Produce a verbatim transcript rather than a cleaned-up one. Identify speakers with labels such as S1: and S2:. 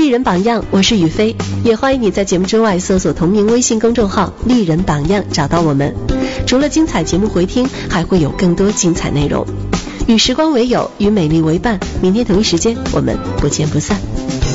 S1: 人榜样，我是雨飞，也欢迎你在节目之外搜索同名微信公众号丽人榜样找到我们。除了精彩节目回听，还会有更多精彩内容。与时光为友，与美丽为伴，明天同一时间我们不见不散。